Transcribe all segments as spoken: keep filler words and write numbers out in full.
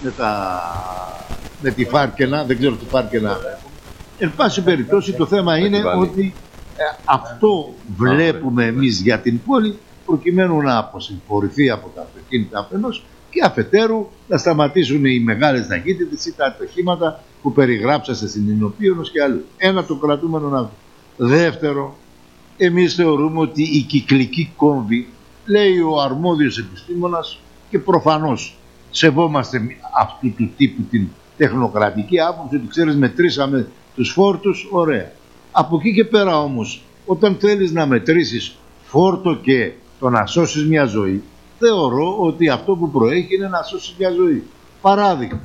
με, τα, με τη Φάρκαινα, δεν ξέρω τι Φάρκαινα. Εν πάση περιπτώσει το θέμα είναι ότι ε, αυτό βλέπουμε εμείς για την πόλη, προκειμένου να αποσυμφορηθεί από τα αυτοκίνητα αφενός και αφετέρου να σταματήσουν οι μεγάλες ταχύτητες ή τα ατυχήματα που περιγράψατε στην Ινωπίωνος και αλλού. Ένα το κρατούμενο να. Δεύτερο, εμείς θεωρούμε ότι η κυκλική κόμβη, λέει ο αρμόδιος επιστήμονας, και προφανώς σεβόμαστε αυτού του τύπου την τεχνοκρατική άποψη, ότι ξέρεις μετρήσαμε τους φόρτους, ωραία. Από εκεί και πέρα όμως, όταν θέλεις να μετρήσεις φόρτο και το να σώσεις μια ζωή, θεωρώ ότι αυτό που προέχει είναι να σώσεις μια ζωή. Παράδειγμα,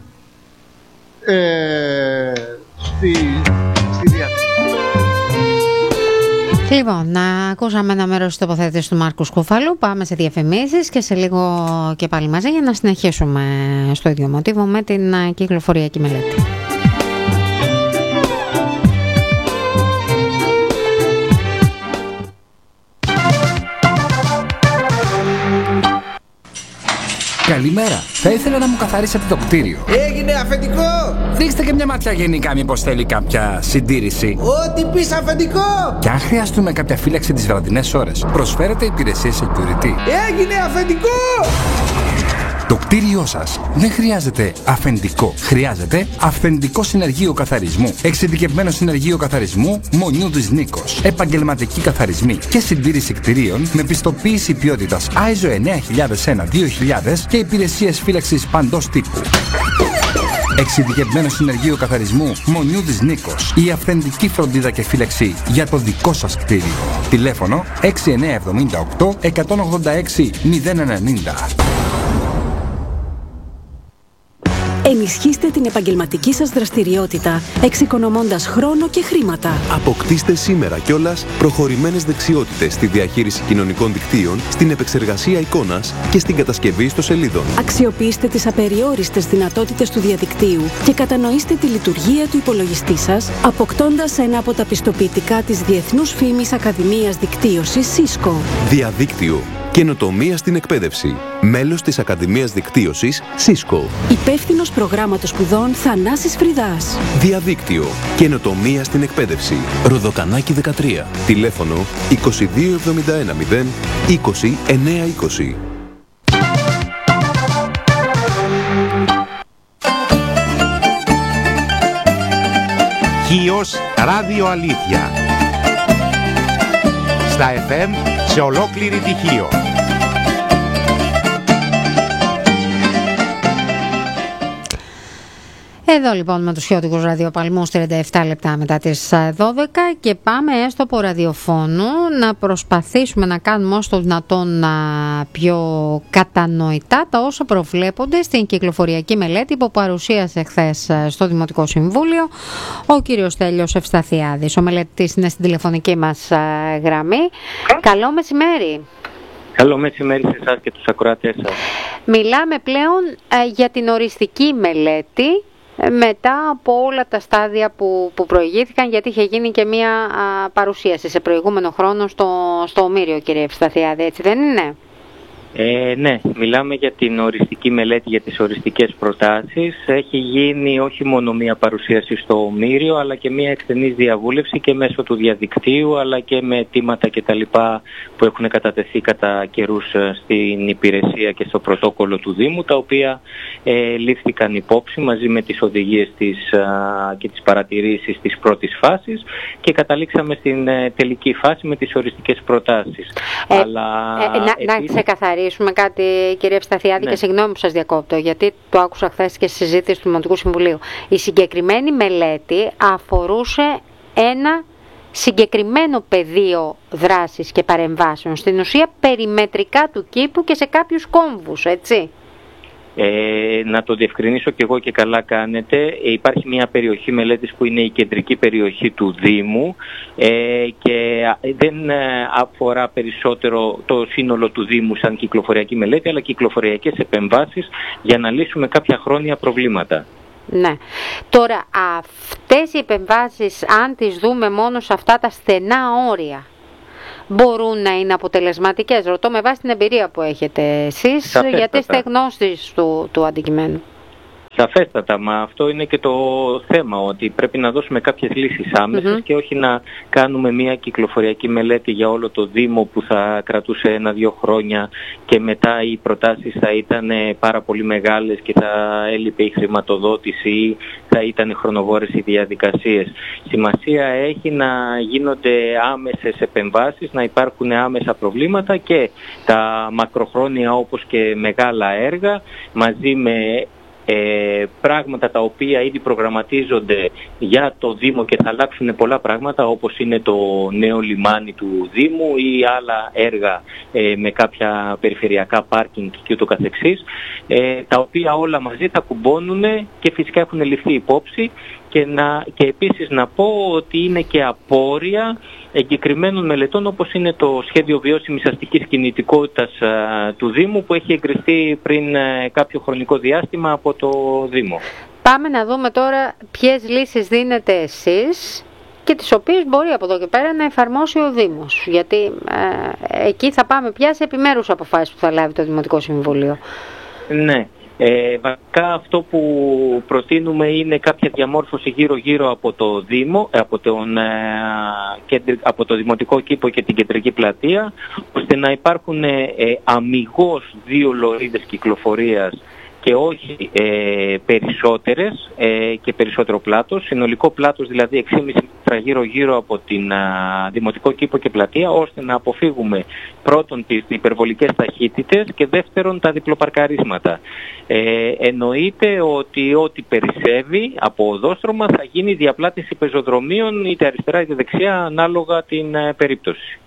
ε, στη, στη διαθήκη. Λοιπόν, να ακούσαμε ένα μέρος της τοποθέτησης του Μάρκου Σκούφαλου. Πάμε σε διαφημίσεις και σε λίγο και πάλι μαζί για να συνεχίσουμε στο ίδιο μοτίβο με την κυκλοφοριακή μελέτη. Καλημέρα. Θα ήθελα να μου καθαρίσετε το κτίριο. Έγινε αφεντικό! Ρίξτε και μια ματιά γενικά, μήπως θέλει κάποια συντήρηση. Ό,τι πεις αφεντικό! Και αν χρειαστούμε κάποια φύλαξη τις βραδινές ώρες, προσφέρετε υπηρεσίες security. Έγινε αφεντικό! Το κτίριό σας δεν χρειάζεται αφεντικό. Χρειάζεται αυθεντικό συνεργείο καθαρισμού. Εξειδικευμένο συνεργείο καθαρισμού Μονιούδης Νίκος. Επαγγελματικοί καθαρισμοί και συντήρηση κτιρίων με πιστοποίηση ποιότητας άι ες ο εννιά χιλιάδες ένα δύο χιλιάδες και υπηρεσίες φύλαξης παντός τύπου. Εξειδικευμένο συνεργείο καθαρισμού Μονιούδης Νίκος. Η αυθεντική φροντίδα και φύλαξη για το δικό σας κτίριο. Τηλέφωνο έξι εννιά εβδομήντα οκτώ εκατόν ογδόντα έξι μηδέν ενενήντα. Ενισχύστε την επαγγελματική σας δραστηριότητα, εξοικονομώντας χρόνο και χρήματα. Αποκτήστε σήμερα κιόλας προχωρημένες δεξιότητες στη διαχείριση κοινωνικών δικτύων, στην επεξεργασία εικόνας και στην κατασκευή ιστοσελίδων. Αξιοποιήστε τις απεριόριστες δυνατότητες του διαδικτύου και κατανοήστε τη λειτουργία του υπολογιστή σας, αποκτώντας ένα από τα πιστοποιητικά της Διεθνούς Φήμης Ακαδημίας Δικτύωσης Cisco. Διαδίκτυο. Καινοτομία στην εκπαίδευση. Μέλος της Ακαδημίας Δικτύωσης Cisco. Υπεύθυνος προγράμματος σπουδών Θανάσης Φρυδάς. Διαδίκτυο. Καινοτομία στην εκπαίδευση. Ροδοκανάκι δεκατρία. Τηλέφωνο είκοσι δύο εβδομήντα ένα μηδέν είκοσι εννιακόσια είκοσι. Χίος Ράδιο Αλήθεια. Στα εφ εμ σε ολόκληρη τη Χίο. Εδώ λοιπόν με τους χιώτικους ραδιοπαλμούς τριάντα επτά λεπτά μετά τις δώδεκα και πάμε έστω από ραδιοφώνου να προσπαθήσουμε να κάνουμε όσο το δυνατόν πιο κατανοητά τα όσα προβλέπονται στην κυκλοφοριακή μελέτη που παρουσίασε χθες στο Δημοτικό Συμβούλιο ο κύριος Στέλιος Ευσταθιάδης. Ο μελετητής είναι στην τηλεφωνική μας γραμμή. Καλό μεσημέρι. Καλό μεσημέρι σε εσάς και τους ακροατές σας. Μιλάμε πλέον για την οριστική μελέτη μετά από όλα τα στάδια που, που προηγήθηκαν, γιατί είχε γίνει και μία α, παρουσίαση σε προηγούμενο χρόνο στο, στο Ομήριο, κύριε Ευσταθιάδη, έτσι δεν είναι? Ε, ναι, μιλάμε για την οριστική μελέτη για τις οριστικές προτάσεις. Έχει γίνει όχι μόνο μία παρουσίαση στο Ομήριο, αλλά και μία εκτενής διαβούλευση και μέσω του διαδικτύου, αλλά και με αιτήματα και τα λοιπά που έχουν κατατεθεί κατά καιρούς στην υπηρεσία και στο πρωτόκολλο του Δήμου, τα οποία ε, λήφθηκαν υπόψη μαζί με τις οδηγίες της, α, και τις παρατηρήσεις της πρώτης φάσης και καταλήξαμε στην ε, τελική φάση με τις οριστικές προτάσεις. Ε, αλλά, ε, να, επίσης... να ξεκαθαρίσουμε κάτι, κύριε Ευσταθιάδη, ναι. Και συγγνώμη που σας διακόπτω, γιατί το άκουσα χθες και στη συζήτηση του Δημοτικού Συμβουλίου. Η συγκεκριμένη μελέτη αφορούσε ένα συγκεκριμένο πεδίο δράσης και παρεμβάσεων, στην ουσία περιμετρικά του κήπου και σε κάποιους κόμβους, έτσι. Ε, να το διευκρινίσω και εγώ και καλά κάνετε. Ε, υπάρχει μια περιοχή μελέτης που είναι η κεντρική περιοχή του Δήμου ε, και δεν ε, αφορά περισσότερο το σύνολο του Δήμου σαν κυκλοφοριακή μελέτη, αλλά κυκλοφοριακές επεμβάσεις για να λύσουμε κάποια χρόνια προβλήματα. Ναι. Τώρα αυτές οι επεμβάσεις, αν τις δούμε μόνο σε αυτά τα στενά όρια, μπορούν να είναι αποτελεσματικές? Ρωτώ με βάση την εμπειρία που έχετε εσείς, σαφέστατα, γιατί είστε γνώστης του, του αντικειμένου. Σαφέστατα, μα αυτό είναι και το θέμα, ότι πρέπει να δώσουμε κάποιες λύσεις άμεσες mm-hmm. και όχι να κάνουμε μια κυκλοφοριακή μελέτη για όλο το Δήμο που θα κρατούσε ένα-δύο χρόνια και μετά οι προτάσεις θα ήταν πάρα πολύ μεγάλες και θα έλειπε η χρηματοδότηση ή θα ήταν χρονοβόρες οι διαδικασίες. Σημασία έχει να γίνονται άμεσες επεμβάσεις, να υπάρχουν άμεσα προβλήματα και τα μακροχρόνια όπως και μεγάλα έργα μαζί με Ε, πράγματα τα οποία ήδη προγραμματίζονται για το Δήμο και θα αλλάξουν πολλά πράγματα, όπως είναι το νέο λιμάνι του Δήμου ή άλλα έργα ε, με κάποια περιφερειακά πάρκινγκ και ούτω καθεξής, ε, τα οποία όλα μαζί θα κουμπώνουν και φυσικά έχουν ληφθεί υπόψη. Και, να, και επίσης να πω ότι είναι και απόρρια εγκεκριμένων μελετών, όπως είναι το σχέδιο βιώσιμης αστικής κινητικότητας α, του Δήμου, που έχει εγκριθεί πριν α, κάποιο χρονικό διάστημα από το Δήμο. Πάμε να δούμε τώρα ποιες λύσεις δίνετε εσείς και τις οποίες μπορεί από εδώ και πέρα να εφαρμόσει ο Δήμος. Γιατί ε, εκεί θα πάμε πια σε επιμέρους αποφάσεις που θα λάβει το Δημοτικό Συμβούλιο. Ναι. Ε, βασικά αυτό που προτείνουμε είναι κάποια διαμόρφωση γύρω-γύρω από το Δήμο, από, τον, ε, από το Δημοτικό Κήπο και την Κεντρική Πλατεία, ώστε να υπάρχουν ε, αμιγώς δύο λωρίδες κυκλοφορίας και όχι ε, περισσότερες ε, και περισσότερο πλάτος, συνολικό πλάτος δηλαδή έξι κόμμα πέντε μέτρα γύρω-γύρω από την α, Δημοτικό Κήπο και Πλατεία, ώστε να αποφύγουμε πρώτον τις υπερβολικές ταχύτητες και δεύτερον τα διπλοπαρκαρίσματα. Ε, εννοείται ότι ό,τι περισσεύει από οδόστρωμα θα γίνει διαπλάτηση πεζοδρομίων είτε αριστερά είτε δεξιά ανάλογα την ε, περίπτωση.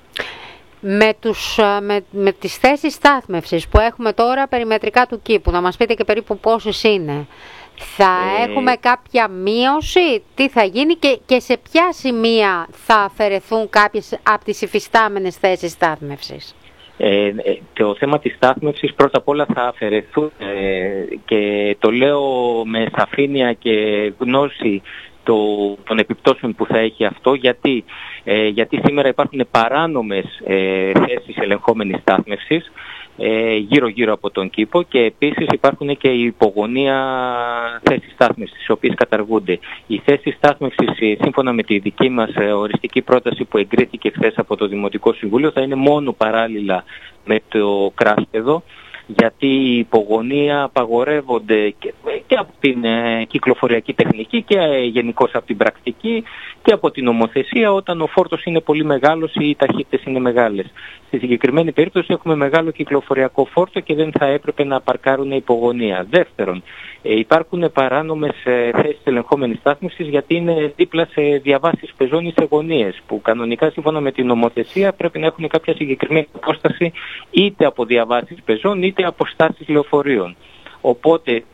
Με, τους, με, με τις θέσεις στάθμευσης που έχουμε τώρα περιμετρικά του κήπου, να μας πείτε και περίπου πόσες είναι, θα ε... έχουμε κάποια μείωση, τι θα γίνει και, και σε ποια σημεία θα αφαιρεθούν κάποιες από τις υφιστάμενες θέσεις στάθμευσης? Ε, το θέμα της στάθμευσης πρώτα απ' όλα θα αφαιρεθούν ε, και το λέω με σαφήνεια και γνώση Το, των επιπτώσεων που θα έχει αυτό, γιατί, ε, γιατί σήμερα υπάρχουν παράνομες ε, θέσεις ελεγχόμενης στάθμευσης ε, γύρω-γύρω από τον κήπο και επίσης υπάρχουν και οι υπογωνία θέσεις στάθμευσης, τις οποίες καταργούνται. Οι θέσεις στάθμευσης, σύμφωνα με τη δική μας οριστική πρόταση που εγκρίθηκε χθες από το Δημοτικό Συμβούλιο, θα είναι μόνο παράλληλα με το κράσπεδο, γιατί οι υπογωνία απαγορεύονται και, και από την ε, κυκλοφοριακή τεχνική και ε, γενικώς από την πρακτική και από την νομοθεσία όταν ο φόρτος είναι πολύ μεγάλος ή οι ταχύτητες είναι μεγάλες. Στη συγκεκριμένη περίπτωση έχουμε μεγάλο κυκλοφοριακό φόρτο και δεν θα έπρεπε να παρκάρουν υπογωνία. Δεύτερον, ε, υπάρχουν παράνομες ε, θέσεις ελεγχόμενης στάθμευσης γιατί είναι δίπλα σε διαβάσεις πεζών ή σε γωνίες που κανονικά σύμφωνα με την νομοθεσία πρέπει να έχουν κάποια συγκεκριμένη απόσταση είτε από διαβάσεις πεζών είτε από στάσεις λεωφορείων. Οπότε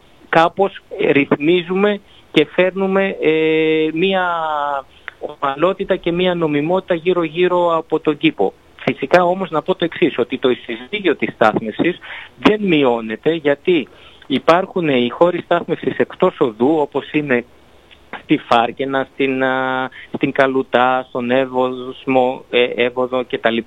κάπως ρυθμίζουμε και φέρνουμε ε, μία ομαλότητα και μία νομιμότητα γύρω-γύρω από τον κήπο. Φυσικά όμως να πω το εξής, ότι το εισιτήριο της στάθμευσης δεν μειώνεται γιατί υπάρχουν οι χώροι στάθμευσης εκτός οδού όπως είναι στη Φάρκαινα, στην, α, στην Καλουτά, στον Εύωσμο, ε, Εύωδο κτλ,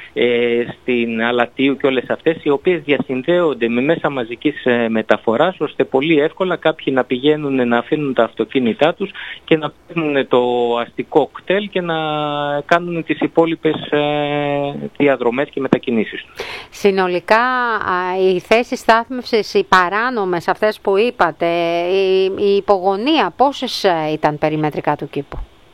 ε, στην Αλατίου και όλες αυτές, οι οποίες διασυνδέονται με μέσα μαζικής ε, μεταφοράς, ώστε πολύ εύκολα κάποιοι να πηγαίνουν να αφήνουν τα αυτοκίνητά τους και να παίρνουν το αστικό κτέλ και να κάνουν τις υπόλοιπες ε, διαδρομές και μετακινήσεις τους. Συνολικά οι θέσεις στάθμευσης, οι παράνομες αυτές που είπατε, η, η υπογωνία, πόσες ήταν περιμετρικά του κήπου?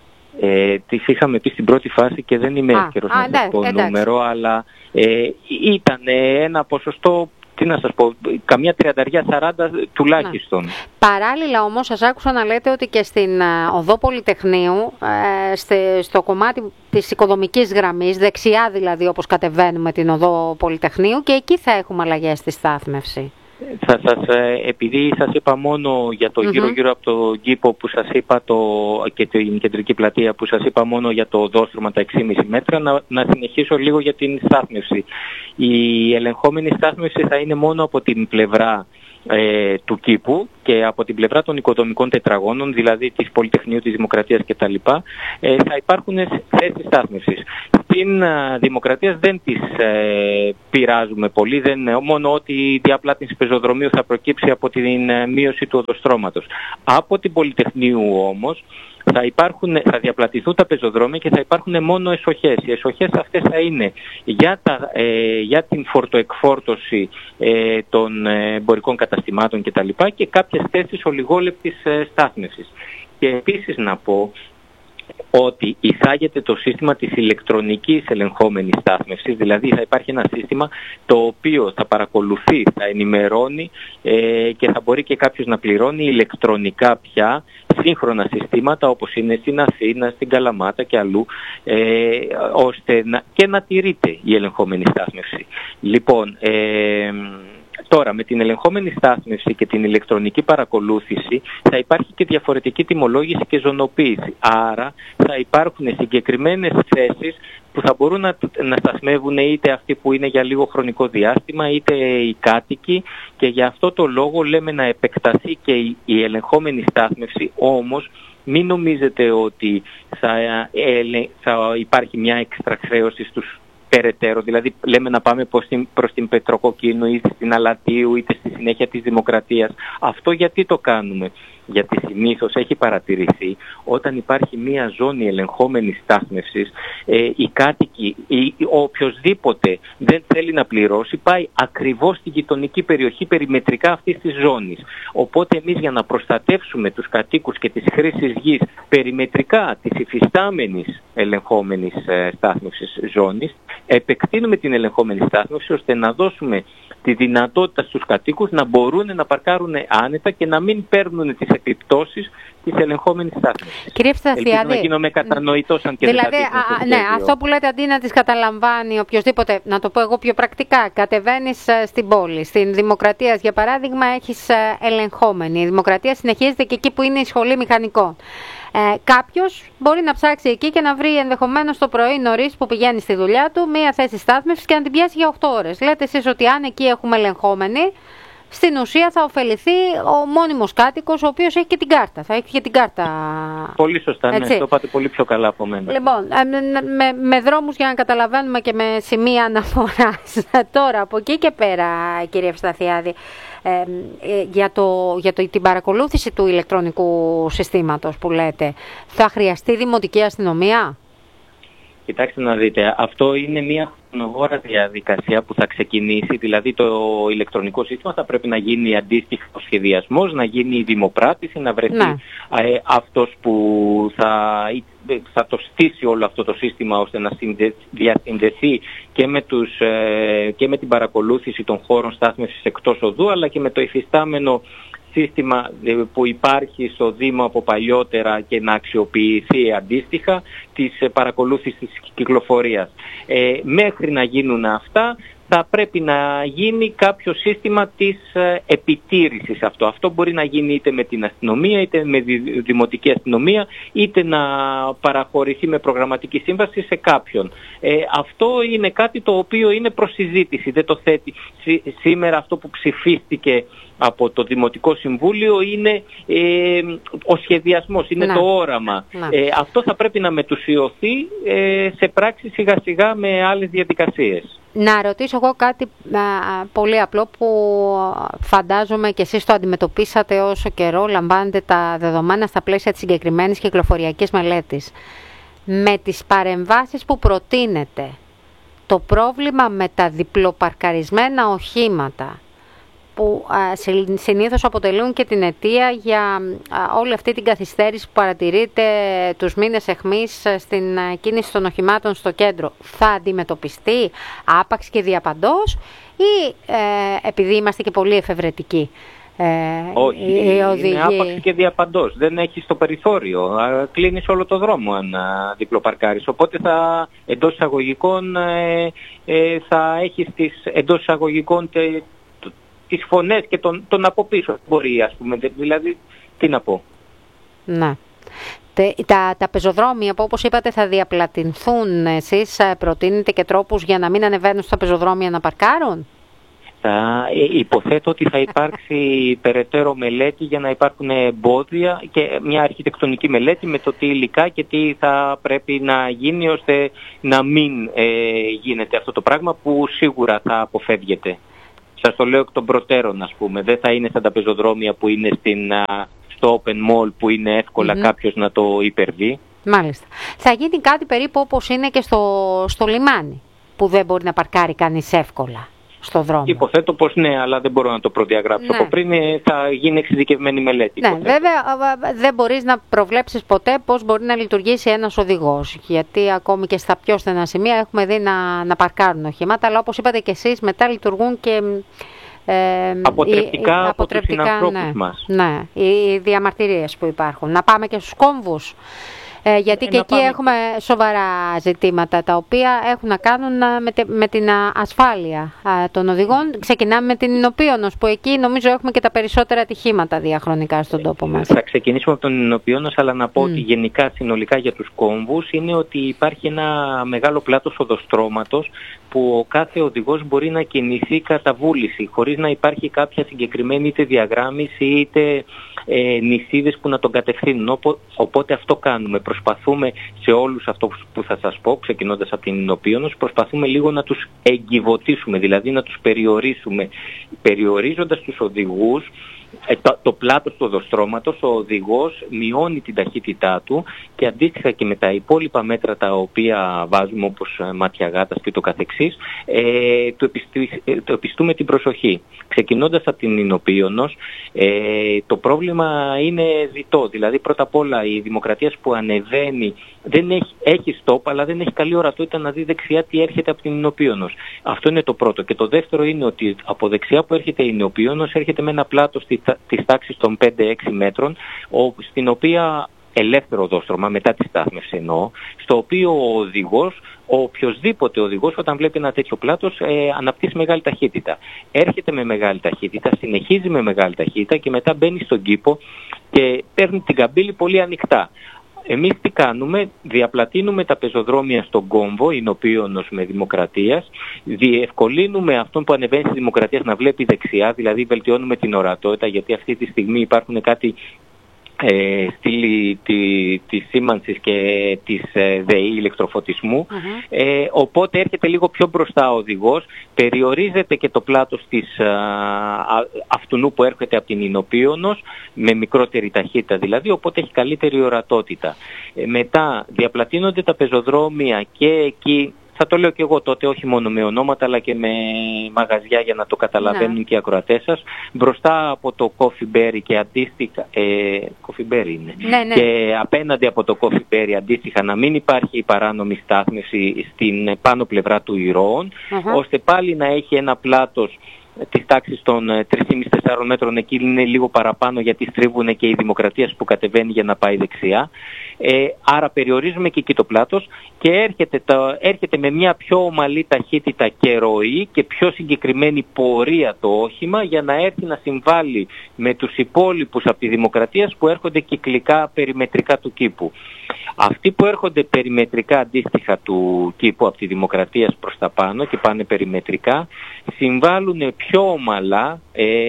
Ε, τις είχαμε πει στην πρώτη φάση και δεν είμαι εύκαιρος να σας πω νούμερο, αλλά ε, ήταν ένα ποσοστό, τι να σας πω, καμιά τριανταριά σαράντα τουλάχιστον. Ναι. Παράλληλα όμως σας άκουσα να λέτε ότι και στην οδό Πολυτεχνείου, ε, στο κομμάτι της οικοδομικής γραμμής, δεξιά δηλαδή όπως κατεβαίνουμε την οδό Πολυτεχνείου, και εκεί θα έχουμε αλλαγές στη στάθμευση. Θα σας, επειδή σας είπα μόνο για το γύρω-γύρω από το κήπο που σας είπα το, και την Κεντρική Πλατεία που σας είπα μόνο για το οδόστρωμα τα έξι κόμμα πέντε μέτρα, να, να συνεχίσω λίγο για την στάθμευση. Η ελεγχόμενη στάθμευση θα είναι μόνο από την πλευρά ε, του κήπου και από την πλευρά των οικοδομικών τετραγώνων, δηλαδή της Πολυτεχνείου, της Δημοκρατίας κτλ., ε, θα υπάρχουν θέσεις στάθμευσης. Στην ε, Δημοκρατία δεν τις ε, πειράζουμε πολύ, δεν, μόνο ότι η διαπλάτηση πεζοδρομίου θα προκύψει από την ε, μείωση του οδοστρώματος. Από την Πολυτεχνείου όμως θα, υπάρχουν, θα διαπλατηθούν τα πεζοδρόμια και θα υπάρχουν μόνο εσοχές. Οι εσοχές αυτές θα είναι για, τα, ε, για την φορτοεκφόρτωση ε, των εμπορικών καταστημάτων κτλ. Και, και κάποιες θέσεις ολιγόλεπτης ε, στάθμευσης. Και επίσης να πω ότι εισάγεται το σύστημα της ηλεκτρονικής ελεγχόμενης στάθμευσης, δηλαδή θα υπάρχει ένα σύστημα το οποίο θα παρακολουθεί, θα ενημερώνει ε, και θα μπορεί και κάποιος να πληρώνει ηλεκτρονικά πια σύγχρονα συστήματα όπως είναι στην Αθήνα, στην Καλαμάτα και αλλού, ε, ώστε να, και να τηρείται η ελεγχόμενη στάθμευση. Λοιπόν, ε, τώρα, με την ελεγχόμενη στάθμευση και την ηλεκτρονική παρακολούθηση θα υπάρχει και διαφορετική τιμολόγηση και ζωνοποίηση. Άρα θα υπάρχουν συγκεκριμένες θέσεις που θα μπορούν να, να σταθμεύουν είτε αυτοί που είναι για λίγο χρονικό διάστημα είτε οι κάτοικοι, και γι' αυτό το λόγο λέμε να επεκταθεί και η, η ελεγχόμενη στάθμευση. Όμως μην νομίζετε ότι θα, ε, θα υπάρχει μια έξτρα χρέωση στους περαιτέρω, δηλαδή λέμε να πάμε προς την, προς την Πετροκοκκίνου είτε στην Αλατίου είτε στη συνέχεια της Δημοκρατίας. Αυτό γιατί το κάνουμε? Γιατί συνήθως έχει παρατηρηθεί όταν υπάρχει μία ζώνη ελεγχόμενης στάθμευσης, ε, οι κάτοικοι ή οποιοσδήποτε δεν θέλει να πληρώσει πάει ακριβώς στη γειτονική περιοχή περιμετρικά αυτής της ζώνης. Οπότε εμείς, για να προστατεύσουμε τους κατοίκους και τις χρήσεις γης περιμετρικά της υφιστάμενης ελεγχόμενης ε, στάθμευσης ζώνης, επεκτείνουμε την ελεγχόμενη στάθμευση ώστε να δώσουμε τη δυνατότητα στους κατοίκους να μπορούν να παρκάρουν άνετα και να μην παίρνουν τις επιπτώσεις της ελεγχόμενης στάθμευσης. Κύριε Ευσταθιάδη, ελπίζω να γίνομαι κατανοητός αν και δηλαδή, δεν α, ναι, αυτό που λέτε, αντί να τις καταλαμβάνει οποιοδήποτε, να το πω εγώ πιο πρακτικά, κατεβαίνεις uh, στην πόλη, στην Δημοκρατία για παράδειγμα έχεις uh, ελεγχόμενη. Η Δημοκρατία συνεχίζεται και εκεί που είναι η σχολή μηχανικών. Ε, κάποιος μπορεί να ψάξει εκεί και να βρει ενδεχομένως το πρωί νωρίς που πηγαίνει στη δουλειά του μία θέση στάθμευσης και να την πιάσει για οκτώ ώρες. Λέτε εσείς ότι αν εκεί έχουμε ελεγχόμενη, στην ουσία θα ωφεληθεί ο μόνιμος κάτοικος, ο οποίος έχει και την κάρτα. Θα έχει και την κάρτα. Πολύ σωστά, έτσι. Ναι, το πάτε πολύ πιο καλά από μένα. Λοιπόν, με, με δρόμους για να καταλαβαίνουμε και με σημεία αναφοράς. Τώρα, από εκεί και πέρα, κύριε Ευσταθιάδη, ε, ε, για, το, για το, την παρακολούθηση του ηλεκτρονικού συστήματος που λέτε, θα χρειαστεί δημοτική αστυνομία? Κοιτάξτε να δείτε, αυτό είναι μια χρονοβόρα διαδικασία που θα ξεκινήσει, δηλαδή το ηλεκτρονικό σύστημα θα πρέπει να γίνει αντίστοιχο σχεδιασμός, να γίνει η δημοπράτηση, να βρεθεί ναι. ε, αυτός που θα, θα το στήσει όλο αυτό το σύστημα ώστε να συνδε, διασυνδεθεί και με, τους, ε, και με την παρακολούθηση των χώρων στάθμευσης εκτός οδού, αλλά και με το υφιστάμενο σύστημα που υπάρχει στο Δήμο από παλιότερα και να αξιοποιηθεί αντίστοιχα της παρακολούθησης της κυκλοφορίας. Ε, μέχρι να γίνουν αυτά θα πρέπει να γίνει κάποιο σύστημα της ε, επιτήρησης αυτό. Αυτό μπορεί να γίνει είτε με την αστυνομία, είτε με τη δημοτική αστυνομία, είτε να παραχωρηθεί με προγραμματική σύμβαση σε κάποιον. Ε, αυτό είναι κάτι το οποίο είναι προς συζήτηση. Δεν το θέτει. Σήμερα αυτό που ψηφίστηκε από το Δημοτικό Συμβούλιο είναι ε, ο σχεδιασμός, είναι να. το όραμα. Ε, αυτό θα πρέπει να μετουσιωθεί ε, σε πράξη σιγά σιγά με άλλες διαδικασίες. Να ρωτήσω εγώ κάτι α, πολύ απλό που φαντάζομαι και εσείς το αντιμετωπίσατε όσο καιρό λαμβάνετε τα δεδομένα στα πλαίσια της συγκεκριμένης κυκλοφοριακής μελέτης. Με τις παρεμβάσεις που προτείνετε, το πρόβλημα με τα διπλοπαρκαρισμένα οχήματα που α, συνήθως αποτελούν και την αιτία για α, όλη αυτή την καθυστέρηση που παρατηρείται τους μήνες εχμής στην α, κίνηση των οχημάτων στο κέντρο, θα αντιμετωπιστεί άπαξ και διαπαντός ή ε, επειδή είμαστε και πολύ εφευρετικοί? Ε, Όχι, είναι άπαξ και διαπαντός. Δεν έχεις το περιθώριο. Κλείνεις όλο το δρόμο αν διπλοπαρκάρεις. Οπότε θα, εντός εισαγωγικών ε, ε, θα έχεις τις εντός εισαγωγικών τε, τις φωνές και τον, τον από πίσω μπορεί, ας πούμε, δηλαδή τι να πω. Ναι. Τα, τα πεζοδρόμια που όπως είπατε θα διαπλατηνθούν, εσείς προτείνετε και τρόπους για να μην ανεβαίνουν στα πεζοδρόμια να παρκάρουν? μέσα. Ε, υποθέτω ότι θα υπάρξει περαιτέρω μελέτη για να υπάρχουν εμπόδια και μια αρχιτεκτονική μελέτη με το τι υλικά και τι θα πρέπει να γίνει ώστε να μην ε, γίνεται αυτό το πράγμα που σίγουρα θα αποφεύγεται. Σας το λέω εκ των προτέρων, ας πούμε. Δεν θα είναι σαν τα πεζοδρόμια που είναι στην, στο open mall που είναι εύκολα mm-hmm. κάποιος να το υπερβεί. Μάλιστα. Θα γίνει κάτι περίπου όπως είναι και στο, στο λιμάνι, που δεν μπορεί να παρκάρει κανείς εύκολα στο δρόμο. Υποθέτω πως ναι, αλλά δεν μπορώ να το προδιαγράψω. Ναι. Από πριν θα γίνει εξειδικευμένη μελέτη. Ναι, βέβαια δεν μπορείς να προβλέψεις ποτέ πώς μπορεί να λειτουργήσει ένας οδηγός. Γιατί ακόμη και στα πιο στενά σημεία έχουμε δει να, να παρκάρουν οχήματα, αλλά όπως είπατε και εσείς, μετά λειτουργούν και... Ε, αποτρεπτικά οι, οι, από τους συνανθρώπους ναι, μας. Ναι, οι διαμαρτυρίες που υπάρχουν. Να πάμε και στους κόμβους. Ε, γιατί ε, και εκεί πάμε. Έχουμε σοβαρά ζητήματα τα οποία έχουν να κάνουν με, τε, με την ασφάλεια α, των οδηγών. Ξεκινάμε με την Ινωπίωνος, που εκεί νομίζω έχουμε και τα περισσότερα ατυχήματα διαχρονικά στον τόπο μας. Θα ξεκινήσουμε από τον Ινωπίωνος, αλλά να πω mm. ότι γενικά συνολικά για τους κόμβους είναι ότι υπάρχει ένα μεγάλο πλάτος οδοστρώματος που ο κάθε οδηγός μπορεί να κινηθεί κατά βούληση, χωρίς να υπάρχει κάποια συγκεκριμένη είτε διαγράμμιση είτε ε, νησίδες που να τον κατευθύνουν. Οπότε αυτό κάνουμε. Προσπαθούμε σε όλους αυτούς που θα σας πω, ξεκινώντας από την Ινωπίωνος, προσπαθούμε λίγο να τους εγκυβωτήσουμε, δηλαδή να τους περιορίσουμε. Περιορίζοντας τους οδηγούς, το, το πλάτος του οδοστρώματος, ο οδηγός μειώνει την ταχύτητά του και αντίστοιχα και με τα υπόλοιπα μέτρα τα οποία βάζουμε, όπως μάτια γάτας και το καθεξής, ε, το, επιστή, ε, το επιστούμε την προσοχή. Ξεκινώντας από την Ινωπίωνος, ε, το πρόβλημα είναι διτό. Δηλαδή πρώτα απ' όλα η Δημοκρατίας που ανεβαίνει δεν έχει, έχει stop, αλλά δεν έχει καλή ορατότητα να δει δεξιά τι έρχεται από την Ινωπίωνος. Αυτό είναι το πρώτο. Και το δεύτερο είναι ότι από δεξιά που έρχεται η Ινωπίωνος έρχεται με ένα πλάτος της τάξης των πέντε έξι μέτρων, στην οποία ελεύθερο οδόστρωμα, μετά τη στάθμευση εννοώ, στο οποίο ο οδηγός, ο οποιοσδήποτε οδηγός, όταν βλέπει ένα τέτοιο πλάτος, ε, αναπτύσσει μεγάλη ταχύτητα. Έρχεται με μεγάλη ταχύτητα, συνεχίζει με μεγάλη ταχύτητα και μετά μπαίνει στον κήπο και παίρνει την καμπύλη πολύ ανοιχτά. Εμείς τι κάνουμε? Διαπλατείνουμε τα πεζοδρόμια στον κόμβο, Ινωπίωνος με Δημοκρατίας, διευκολύνουμε αυτόν που ανεβαίνει στη Δημοκρατίας να βλέπει δεξιά, δηλαδή βελτιώνουμε την ορατότητα, γιατί αυτή τη στιγμή υπάρχουν κάτι ε, στήλη τη, της σήμανσης και της ε, ΔΕΗ ηλεκτροφωτισμού, uh-huh. ε, οπότε έρχεται λίγο πιο μπροστά ο οδηγός, περιορίζεται και το πλάτος της α, α, αυτού που έρχεται από την Ινωπίωνος με μικρότερη ταχύτητα δηλαδή, οπότε έχει καλύτερη ορατότητα. Ε, μετά διαπλατείνονται τα πεζοδρόμια και εκεί, θα το λέω και εγώ τότε, όχι μόνο με ονόματα αλλά και με μαγαζιά για να το καταλαβαίνουν, ναι, και οι ακροατές σας, μπροστά από το Coffee Berry και αντίστοιχα, ε, Coffee Berry είναι, ναι, ναι. και απέναντι από το Coffee Berry αντίστοιχα να μην υπάρχει η παράνομη στάθμευση στην πάνω πλευρά του Ηρώων, uh-huh. ώστε πάλι να έχει ένα πλάτος της τάξης των τρία κόμμα πέντε με τέσσερα μέτρων, εκεί είναι λίγο παραπάνω γιατί στρίβουν και η Δημοκρατίας που κατεβαίνει για να πάει δεξιά. Ε, άρα περιορίζουμε και εκεί το πλάτος και έρχεται, το, έρχεται με μια πιο ομαλή ταχύτητα και ροή και πιο συγκεκριμένη πορεία το όχημα για να έρθει να συμβάλλει με τους υπόλοιπους από τη Δημοκρατίας που έρχονται κυκλικά περιμετρικά του κήπου. Αυτοί που έρχονται περιμετρικά αντίστοιχα του κήπου από τη Δημοκρατίας προς τα πάνω και πάνε περιμετρικά συμβάλλουν πιο ομαλά,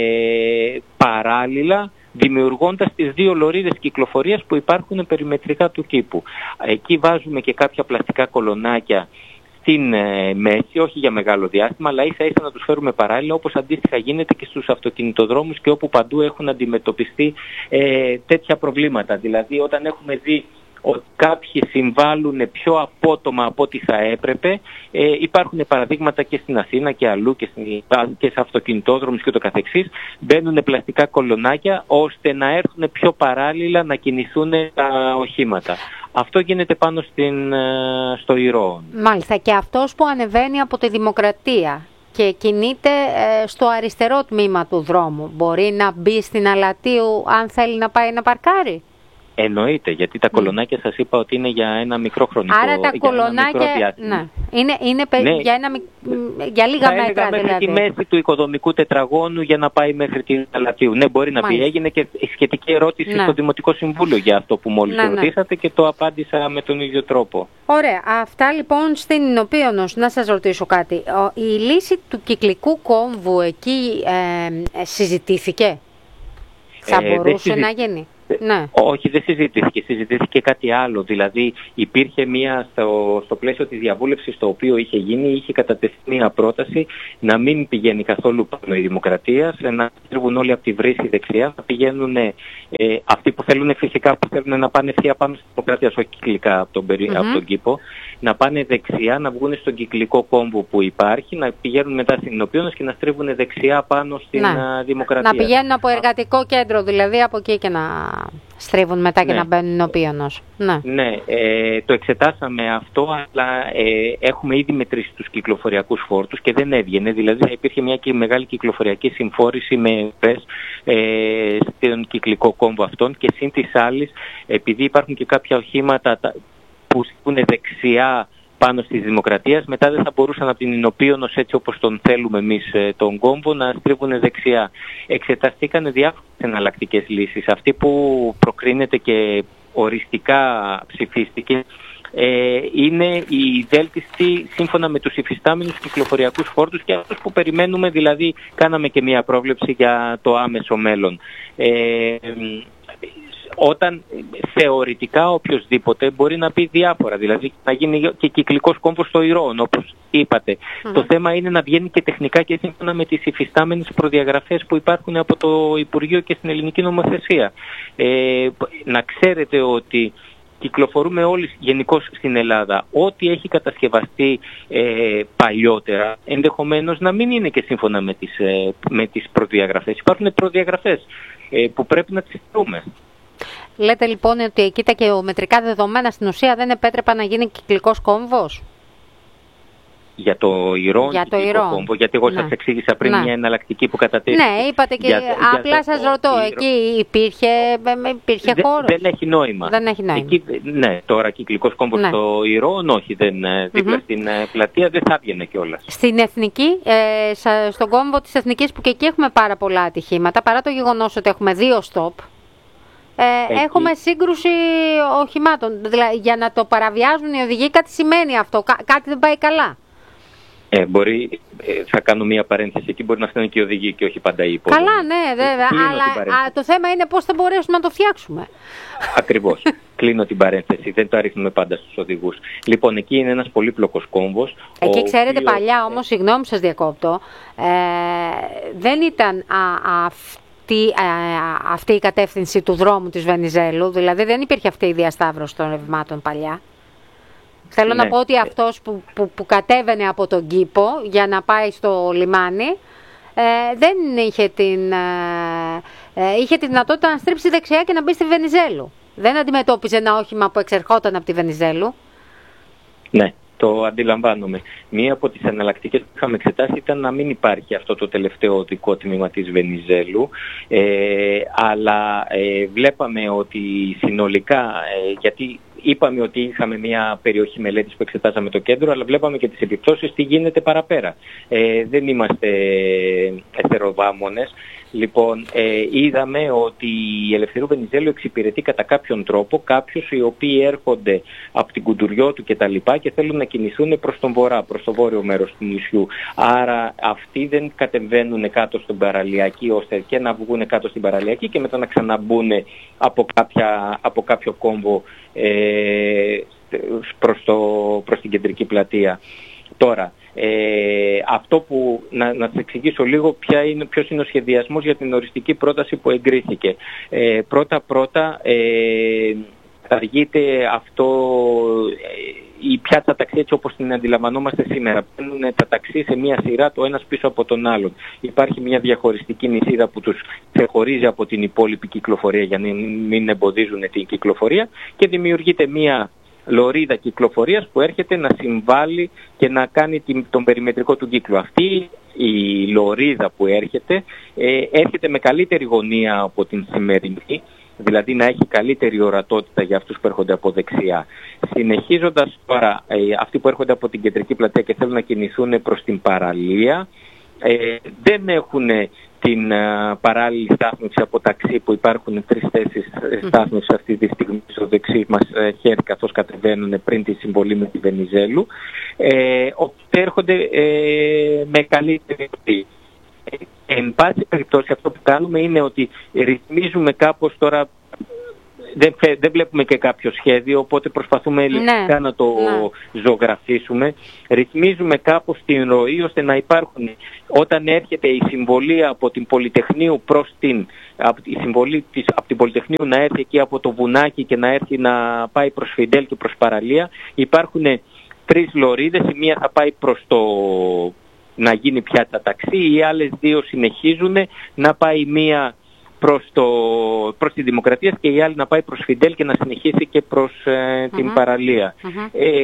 ε, παράλληλα, δημιουργώντας τις δύο λωρίδες κυκλοφορίας που υπάρχουν περιμετρικά του κήπου. Εκεί βάζουμε και κάποια πλαστικά κολονάκια στην ε, μέση, όχι για μεγάλο διάστημα, αλλά ίσα ίσα να τους φέρουμε παράλληλα, όπως αντίστοιχα γίνεται και στους αυτοκινητοδρόμους και όπου παντού έχουν αντιμετωπιστεί ε, τέτοια προβλήματα. Δηλαδή όταν έχουμε δει ότι κάποιοι συμβάλλουν πιο απότομα από ό,τι θα έπρεπε. Ε, υπάρχουν παραδείγματα και στην Αθήνα και αλλού και, στην, και σε αυτοκινητόδρομους και το καθεξής. Μπαίνουν πλαστικά κολονάκια ώστε να έρθουν πιο παράλληλα να κινηθούν τα οχήματα. Αυτό γίνεται πάνω στην, στο Ηρώο. Μάλιστα, και αυτός που ανεβαίνει από τη Δημοκρατία και κινείται ε, στο αριστερό τμήμα του δρόμου, μπορεί να μπει στην Αλατίου αν θέλει να πάει να παρκάρει? Εννοείται, γιατί τα κολονάκια σας είπα ότι είναι για ένα μικρό χρονικό διάστημα. Άρα τα κολονάκια ναι. είναι, είναι ναι. για, ένα, για λίγα θα μέτρα μέχρι δηλαδή. τη μέση του οικοδομικού τετραγώνου για να πάει μέχρι την Αλατίου. Ναι, μπορεί να πει. Έγινε και σχετική ερώτηση ναι. στο Δημοτικό Συμβούλιο για αυτό που μόλις ναι, ρωτήσατε ναι. και το απάντησα με τον ίδιο τρόπο. Ωραία. Αυτά λοιπόν στην Ινωπίωνος. Να σας ρωτήσω κάτι. Η λύση του κυκλικού κόμβου εκεί ε, συζητήθηκε. Θα ε, μπορούσε να γίνει. Ναι. Όχι, δεν συζητήθηκε. Συζητήθηκε κάτι άλλο. Δηλαδή υπήρχε μία στο, στο πλαίσιο της διαβούλευσης το οποίο είχε γίνει, είχε κατατεθεί μία πρόταση να μην πηγαίνει καθόλου πάνω η Δημοκρατία, να στρίβουν όλοι από τη βρύση δεξιά, να πηγαίνουν ε, αυτοί που θέλουν φυσικά που θέλουν να πάνε ευθεία πάνω στη Δημοκρατία, όχι κυκλικά από τον, περί, mm-hmm. από τον κήπο, να πάνε δεξιά, να βγουν στον κυκλικό κόμβο που υπάρχει, να πηγαίνουν μετά στην Ινωπίωνος και να στρίβουν δεξιά πάνω στην να. Δημοκρατία. Να πηγαίνουν από εργατικό κέντρο, δηλαδή από εκεί και να στρίβουν μετά και ναι. να μπαίνουν Ινωπίωνος. Ναι, ναι ε, το εξετάσαμε αυτό, αλλά ε, έχουμε ήδη μετρήσει τους κυκλοφοριακούς φόρτους και δεν έβγαινε. Δηλαδή θα υπήρχε μια και μεγάλη κυκλοφοριακή συμφόρηση με πρες ε, στον κυκλικό κόμβο αυτόν και σύν της άλλης, επειδή υπάρχουν και κάποια οχήματα που στούν δεξιά πάνω στη Δημοκρατία, μετά δεν θα μπορούσαν από την Ινωπίωνος έτσι όπως τον θέλουμε εμείς τον κόμβο να στρίβουν δεξιά. Εξεταστήκαν διάφορες εναλλακτικές λύσεις. Αυτή που προκρίνεται και οριστικά ψηφίστηκε ε, είναι η βέλτιστη σύμφωνα με τους υφιστάμενους κυκλοφοριακούς φόρτους και αυτούς που περιμένουμε, δηλαδή κάναμε και μία πρόβλεψη για το άμεσο μέλλον. Ε, Όταν θεωρητικά οποιοσδήποτε μπορεί να πει διάφορα, δηλαδή να γίνει και κυκλικός κόμβος στο Ηρών, όπως είπατε. Mm-hmm. Το θέμα είναι να βγαίνει και τεχνικά και σύμφωνα με τις υφιστάμενες προδιαγραφές που υπάρχουν από το Υπουργείο και στην ελληνική νομοθεσία. Ε, να ξέρετε ότι κυκλοφορούμε όλοι γενικώς στην Ελλάδα. Ό,τι έχει κατασκευαστεί ε, παλιότερα, ενδεχομένως να μην είναι και σύμφωνα με τις, ε, με τις προδιαγραφές. Υπάρχουν προδιαγραφές ε, που πρέπει να τις στείλουμε. Λέτε λοιπόν ότι εκεί τα γεωμετρικά δεδομένα στην ουσία δεν επέτρεπαν να γίνει κυκλικός κόμβος. Για το Ηρών κυκλικό κόμβο, γιατί εγώ ναι. σας εξήγησα πριν ναι. μια εναλλακτική που κατατέθηκε. Ναι, είπατε και για, απλά για σας το, ρωτώ, το εκεί υπήρχε, υπήρχε δεν, χώρος. Δεν έχει νόημα. Δεν έχει νόημα. Εκεί, ναι, τώρα κυκλικός κόμβος ναι. στο Ηρών, όχι, δεν, mm-hmm. δίπλα στην πλατεία δεν θα έβγαινε κιόλας. Στην Εθνική, ε, στον κόμβο της Εθνικής που και εκεί έχουμε πάρα πολλά ατυχήματα, παρά το γεγονός ότι έχουμε δύο στόπ, Ε, έχουμε σύγκρουση οχημάτων. Δηλαδή, για να το παραβιάζουν οι οδηγοί, κάτι σημαίνει αυτό. Κά- κάτι δεν πάει καλά. Ε, μπορεί, ε, θα κάνω μία παρένθεση. Εκεί μπορεί να φτάνει και οι οδηγοί και όχι πάντα οι υπόλοιποι. Καλά, ναι, βέβαια. Αλλά α, το θέμα είναι πώς θα μπορέσουμε να το φτιάξουμε. Ακριβώς. Κλείνω την παρένθεση. Δεν το αριθμούμε πάντα στους οδηγούς. Λοιπόν, εκεί είναι ένας πολύπλοκος κόμβος. Εκεί, ξέρετε, οποίος... παλιά όμως, συγγνώμη σας διακόπτω, ε, δεν ήταν α, αυτό. Αυτή, αυτή η κατεύθυνση του δρόμου της Βενιζέλου, δηλαδή δεν υπήρχε αυτή η διασταύρωση των ρευμάτων παλιά. Θέλω ναι. να πω ότι αυτός που, που, που κατέβαινε από τον κήπο για να πάει στο λιμάνι ε, δεν είχε την, ε, είχε τη δυνατότητα να στρίψει δεξιά και να μπει στη Βενιζέλου. Δεν αντιμετώπιζε ένα όχημα που εξερχόταν από τη Βενιζέλου. Ναι. Το αντιλαμβάνομαι. Μία από τις εναλλακτικές που είχαμε εξετάσει ήταν να μην υπάρχει αυτό το τελευταίο οδικό τμήμα της Βενιζέλου, ε, αλλά ε, βλέπαμε ότι συνολικά, ε, γιατί είπαμε ότι είχαμε μια περιοχή μελέτης που εξετάζαμε το κέντρο, αλλά βλέπαμε και τις επιπτώσεις τι γίνεται παραπέρα. Ε, δεν είμαστε εθεροβάμονες. Λοιπόν, ε, είδαμε ότι η Ελευθερίου Βενιζέλου εξυπηρετεί κατά κάποιον τρόπο κάποιους οι οποίοι έρχονται από την Κουντουριώτου και τα λοιπά και θέλουν να κινηθούν προς τον βορρά, προς το βόρειο μέρος του νησιού. Άρα αυτοί δεν κατεβαίνουν κάτω στην παραλιακή ώστε και να βγουν κάτω στην παραλιακή και μετά να ξαναμπούν από, κάποια, από κάποιο κόμβο ε, προς, το, προς την κεντρική πλατεία. Τώρα, ε, αυτό που, να, να σας εξηγήσω λίγο ποια είναι, ποιος είναι ο σχεδιασμός για την οριστική πρόταση που εγκρίθηκε. Ε, πρώτα-πρώτα ε, αργείται αυτό, ε, η πιάτσα ταξί έτσι όπως την αντιλαμβανόμαστε σήμερα. Παίρνουν τα ταξί σε μία σειρά το ένας πίσω από τον άλλον. Υπάρχει μια διαχωριστική νησίδα που τους ξεχωρίζει από την υπόλοιπη κυκλοφορία για να μην εμποδίζουν την κυκλοφορία και δημιουργείται μία λωρίδα κυκλοφορίας που έρχεται να συμβάλλει και να κάνει τον περιμετρικό του κύκλο. Αυτή η λωρίδα που έρχεται, ε, έρχεται με καλύτερη γωνία από την σημερινή δηλαδή να έχει καλύτερη ορατότητα για αυτούς που έρχονται από δεξιά. Συνεχίζοντας τώρα, ε, αυτοί που έρχονται από την κεντρική πλατεία και θέλουν να κινηθούν προς την παραλία, ε, δεν έχουν την uh, παράλληλη στάθμευση από ταξί, που υπάρχουν τρεις θέσεις στάθμευσης αυτή τη στιγμή στο δεξί μας χέρι καθώς κατεβαίνουν πριν τη συμβολή με τη Βενιζέλου, ε, οπότε έρχονται ε, με καλύτερη ροή. Ε, εν πάση περιπτώσει, αυτό που κάνουμε είναι ότι ρυθμίζουμε κάπως τώρα. Δεν, δεν βλέπουμε και κάποιο σχέδιο, οπότε προσπαθούμε ελληνικά ναι, να το ναι. ζωγραφίσουμε. Ρυθμίζουμε κάπως την ροή ώστε να υπάρχουν, όταν έρχεται η συμβολή από την Πολυτεχνείου προς την, από, η συμβολή της, από την Πολυτεχνείου να έρθει εκεί από το βουνάκι και να έρθει να πάει προς Φιντέλ και προς παραλία, υπάρχουν τρεις λωρίδες, η μία θα πάει προς το να γίνει πιάτσα ταξί, οι άλλες δύο συνεχίζουν να πάει μία προς, το, προς τη Δημοκρατία και η άλλη να πάει προς Φιντέλ και να συνεχίσει και προς ε, την uh-huh. παραλία. Uh-huh. Ε,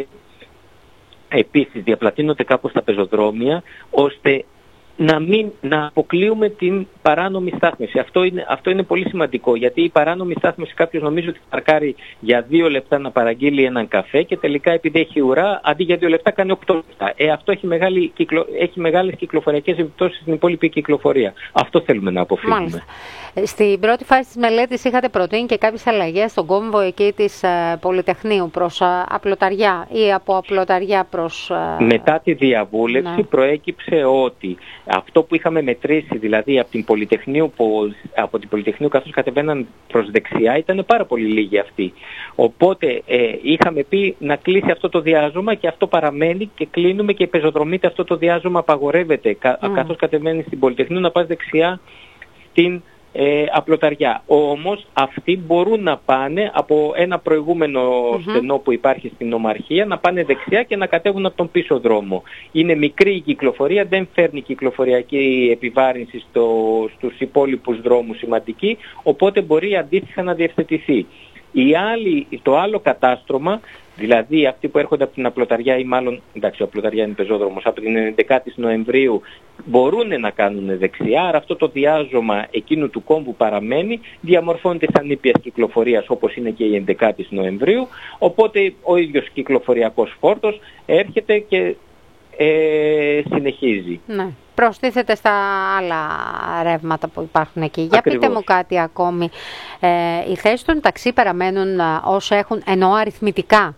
επίσης διαπλατείνονται κάπως τα πεζοδρόμια ώστε να μην να αποκλείουμε την παράνομη στάθμευση. Αυτό είναι, αυτό είναι πολύ σημαντικό, γιατί η παράνομη στάθμευση κάποιος νομίζει ότι παρκάρει για δύο λεπτά να παραγγείλει έναν καφέ και τελικά επειδή έχει ουρά αντί για δύο λεπτά κάνει οκτώ λεπτά. Ε, αυτό έχει, μεγάλη, κυκλο, έχει μεγάλες κυκλοφοριακές επιπτώσεις στην υπόλοιπη κυκλοφορία. Αυτό θέλουμε να αποφύγουμε. Μάλιστα. Στην πρώτη φάση της μελέτης είχατε προτείνει και κάποιες αλλαγές στον κόμβο εκεί της uh, Πολυτεχνείου προς uh, Απλοταριά ή από Απλοταριά προς... Uh... Μετά τη διαβούλευση ναι. προέκυψε ότι αυτό που είχαμε μετρήσει, δηλαδή από την Πολυτεχνείου, που, από την Πολυτεχνείου καθώς κατεβαίναν προς δεξιά, ήταν πάρα πολύ λίγοι αυτοί. Οπότε ε, είχαμε πει να κλείσει αυτό το διάζωμα και αυτό παραμένει και κλείνουμε και πεζοδρομείται αυτό το διάζωμα, απαγορεύεται κα, mm. καθώς κατεβαίνει στην Πολυτεχνείου να πας δεξιά στην Ε, Απλοταριά. Όμως αυτοί μπορούν να πάνε από ένα προηγούμενο mm-hmm. στενό που υπάρχει στην Ομαρχία, να πάνε δεξιά και να κατέβουν από τον πίσω δρόμο. Είναι μικρή η κυκλοφορία, δεν φέρνει κυκλοφοριακή επιβάρυνση στο, στους υπόλοιπους δρόμους σημαντική, οπότε μπορεί αντίστοιχα να διευθετηθεί. Η άλλη, το άλλο κατάστρωμα, δηλαδή αυτοί που έρχονται από την Απλοταριά ή μάλλον, εντάξει, η Απλοταριά είναι πεζόδρομος, από την έντεκα Νοεμβρίου μπορούν να κάνουν δεξιά, άρα αυτό το διάζωμα εκείνου του κόμβου παραμένει, διαμορφώνεται σαν ήπιας κυκλοφορίας όπως είναι και η έντεκα Νοεμβρίου, οπότε ο ίδιος κυκλοφοριακός φόρτος έρχεται και ε, συνεχίζει. Ναι. Προστίθεται στα άλλα ρεύματα που υπάρχουν εκεί. Ακριβώς. Για πείτε μου κάτι ακόμη. Ε, οι θέσεις των ταξί παραμένουν όσο έχουν, εννοώ αριθμητικά.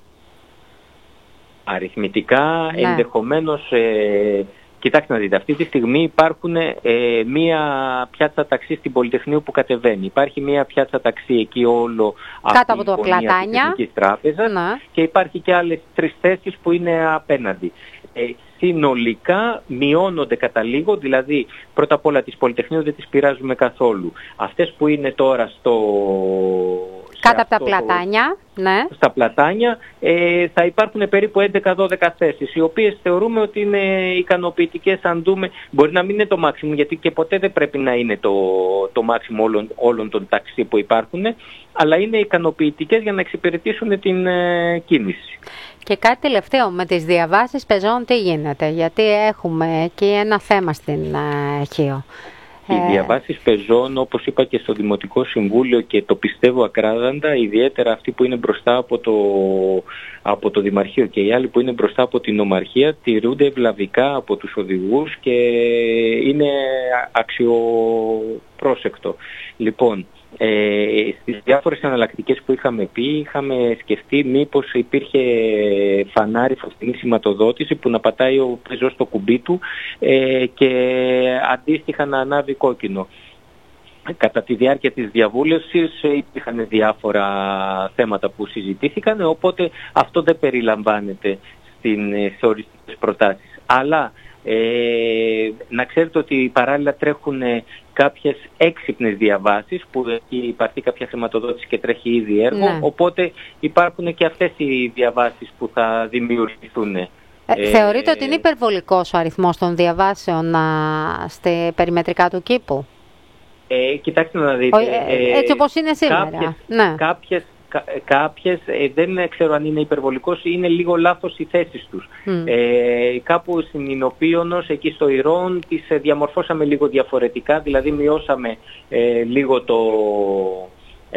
Αριθμητικά ναι. ενδεχομένως... Ε, Κοιτάξτε να δείτε, αυτή τη στιγμή υπάρχουν ε, μία πιάτσα ταξί στην Πολυτεχνείου που κατεβαίνει. Υπάρχει μία πιάτσα ταξί εκεί όλο κάτω από το Πλατάνια της Τράπεζας ναι. και υπάρχει και άλλες τρεις θέσεις που είναι απέναντι. Ε, συνολικά μειώνονται κατά λίγο, δηλαδή πρώτα απ' όλα τις Πολυτεχνείου δεν τις πειράζουμε καθόλου. Αυτές που είναι τώρα στο... Κάτω από τα πλατάνια, ναι. Στα πλατάνια ε, θα υπάρχουν περίπου έντεκα δώδεκα θέσεις, οι οποίες θεωρούμε ότι είναι ικανοποιητικές αν δούμε. Μπορεί να μην είναι το μάξιμο, γιατί και ποτέ δεν πρέπει να είναι το, το μάξιμο όλων, όλων των ταξί που υπάρχουν, αλλά είναι ικανοποιητικές για να εξυπηρετήσουν την ε, κίνηση. Και κάτι τελευταίο, με τις διαβάσεις πεζών τι γίνεται, γιατί έχουμε και ένα θέμα στην ε, Χίο. Οι διαβάσεις πεζών, όπως είπα και στο Δημοτικό Συμβούλιο και το πιστεύω ακράδαντα, ιδιαίτερα αυτοί που είναι μπροστά από το, από το Δημαρχείο και οι άλλοι που είναι μπροστά από την Ομαρχία, τηρούνται ευλαβικά από τους οδηγούς και είναι αξιοπρόσεκτο. Λοιπόν, Ε, στις διάφορες εναλλακτικές που είχαμε πει, είχαμε σκεφτεί μήπως υπήρχε φανάρι φωτεινή σηματοδότηση που να πατάει ο πεζός στο κουμπί του ε, και αντίστοιχα να ανάβει κόκκινο. Κατά τη διάρκεια της διαβούλευσης υπήρχαν διάφορα θέματα που συζητήθηκαν, οπότε αυτό δεν περιλαμβάνεται στις οριστικές προτάσεις. Αλλά Ε, να ξέρετε ότι παράλληλα τρέχουν κάποιες έξυπνες διαβάσεις που εκεί υπάρχει κάποια χρηματοδότηση και τρέχει ήδη έργο, ναι. Οπότε υπάρχουν και αυτές οι διαβάσεις που θα δημιουργηθούν. Ε, ε, θεωρείτε ε, ότι είναι υπερβολικός ο αριθμός των διαβάσεων α, στη περιμετρικά του κήπου? Ε, κοιτάξτε να δείτε. Ε, έτσι όπως είναι σήμερα. Κάποιες, ναι. κάποιες Κάποιες ε, δεν ξέρω αν είναι υπερβολικός ή είναι λίγο λάθος οι θέσεις τους. Mm. Ε, κάπου στην Ινωπίωνος, εκεί στο Ηρών, τις ε, διαμορφώσαμε λίγο διαφορετικά, δηλαδή μειώσαμε ε, λίγο το, ε,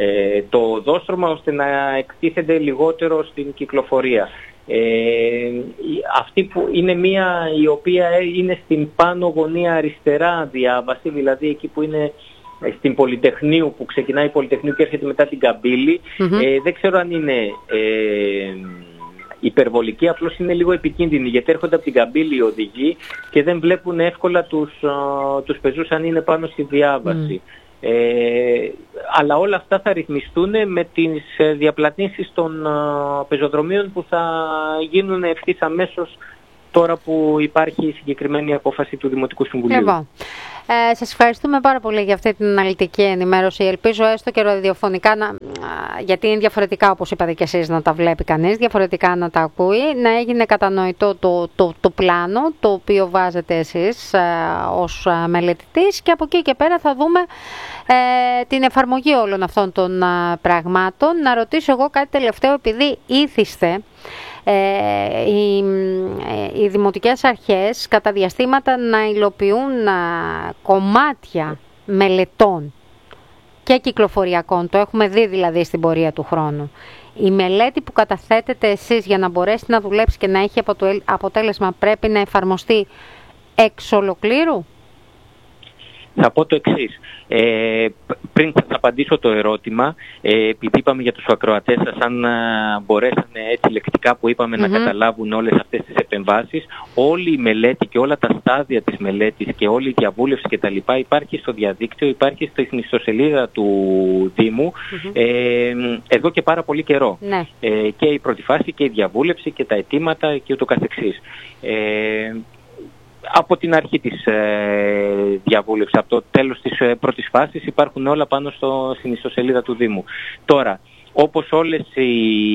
το οδόστρωμα ώστε να εκτίθενται λιγότερο στην κυκλοφορία. Ε, αυτή που είναι μία η οποία είναι στην πάνω γωνία αριστερά διάβαση, δηλαδή εκεί που είναι στην Πολυτεχνείου, που ξεκινάει η Πολυτεχνείου και έρχεται μετά την Καμπύλη. Mm-hmm. Ε, δεν ξέρω αν είναι ε, υπερβολική, απλώς είναι λίγο επικίνδυνη, γιατί έρχονται από την Καμπύλη οι οδηγοί και δεν βλέπουν εύκολα τους, uh, τους πεζούς αν είναι πάνω στη διάβαση. Mm. Ε, αλλά όλα αυτά θα ρυθμιστούν με τις διαπλατήσεις των uh, πεζοδρομίων που θα γίνουν ευθύς αμέσως τώρα που υπάρχει η συγκεκριμένη απόφαση του Δημοτικού Συμβουλίου. Λοιπόν, ε, σας ευχαριστούμε πάρα πολύ για αυτή την αναλυτική ενημέρωση. Ελπίζω έστω και ραδιοφωνικά, να, γιατί είναι διαφορετικά όπως είπατε και εσείς να τα βλέπει κανείς, διαφορετικά να τα ακούει, να έγινε κατανοητό το, το, το πλάνο το οποίο βάζετε εσείς ε, ως μελετητής, και από εκεί και πέρα θα δούμε ε, την εφαρμογή όλων αυτών των ε, πραγμάτων. Να ρωτήσω εγώ κάτι τελευταίο, επειδή ήθιστε Ε, οι, οι δημοτικές αρχές κατά διαστήματα να υλοποιούν α, κομμάτια μελετών και κυκλοφοριακών. Το έχουμε δει δηλαδή στην πορεία του χρόνου. Η μελέτη που καταθέτετε εσείς για να μπορέσει να δουλέψει και να έχει αποτέλεσμα πρέπει να εφαρμοστεί εξ ολοκλήρου. Θα πω το εξής. Ε, πριν θα απαντήσω το ερώτημα, ε, επειδή είπαμε για τους ακροατές σας, αν α, μπορέσανε έτσι λεκτικά που είπαμε mm-hmm. να καταλάβουν όλες αυτές τις επεμβάσεις, όλη η μελέτη και όλα τα στάδια της μελέτης και όλη η διαβούλευση κτλ. Υπάρχει στο διαδίκτυο, υπάρχει στην ιστοσελίδα του Δήμου mm-hmm. ε, εδώ και πάρα πολύ καιρό. Ναι. Ε, και η πρώτη φάση και η διαβούλευση και τα αιτήματα και ούτω καθεξής. Ε, Από την αρχή της ε, διαβούλευσης, από το τέλος της ε, πρώτης φάσης υπάρχουν όλα πάνω στο, στην ιστοσελίδα του Δήμου. Τώρα, όπως όλες οι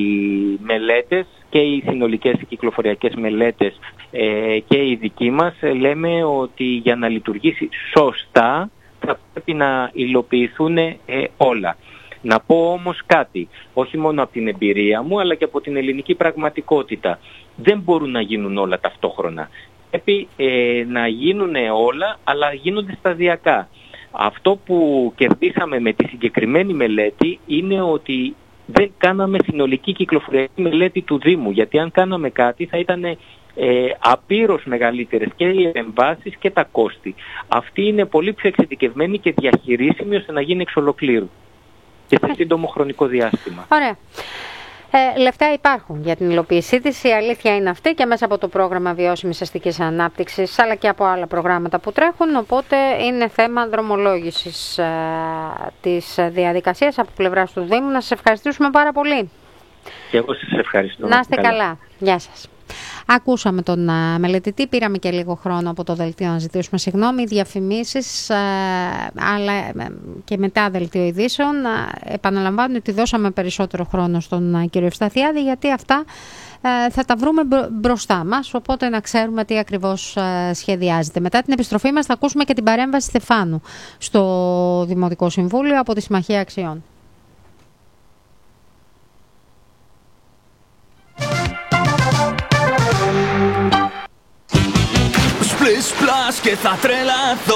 μελέτες και οι συνολικές κυκλοφοριακές μελέτες ε, και οι δικοί μας, ε, λέμε ότι για να λειτουργήσει σωστά θα πρέπει να υλοποιηθούν ε, όλα. Να πω όμως κάτι, όχι μόνο από την εμπειρία μου αλλά και από την ελληνική πραγματικότητα. Δεν μπορούν να γίνουν όλα ταυτόχρονα. Πρέπει ε, να γίνουν όλα, αλλά γίνονται σταδιακά. Αυτό που κερδίσαμε με τη συγκεκριμένη μελέτη είναι ότι δεν κάναμε συνολική κυκλοφοριακή μελέτη του Δήμου, γιατί αν κάναμε κάτι θα ήταν ε, απείρως μεγαλύτερες και οι επεμβάσεις και τα κόστη. Αυτή είναι πολύ πιο εξειδικευμένη και διαχειρίσιμη ώστε να γίνει εξ ολοκλήρου και σε σύντομο χρονικό διάστημα. Ωραία. Ε, λεφτά υπάρχουν για την υλοποίησή της, η αλήθεια είναι αυτή, και μέσα από το πρόγραμμα βιώσιμης αστικής ανάπτυξης αλλά και από άλλα προγράμματα που τρέχουν, οπότε είναι θέμα δρομολόγησης ε, της διαδικασίας από πλευράς του Δήμου. Να σας ευχαριστήσουμε πάρα πολύ. Και εγώ σας ευχαριστώ. Να είστε καλά. καλά. Γεια σας. Ακούσαμε τον uh, μελετητή, πήραμε και λίγο χρόνο από το δελτίο να ζητήσουμε συγγνώμη, διαφημίσεις uh, αλλά uh, και μετά δελτίο ειδήσεων. Uh, επαναλαμβάνω ότι δώσαμε περισσότερο χρόνο στον uh, κύριο Ευσταθιάδη, γιατί αυτά uh, θα τα βρούμε μπροστά μας, οπότε να ξέρουμε τι ακριβώς uh, σχεδιάζεται. Μετά την επιστροφή μας θα ακούσουμε και την παρέμβαση Στεφάνου στο Δημοτικό Συμβούλιο από τη Συμμαχία Αξιών. Splish splash και θα τρελαθώ.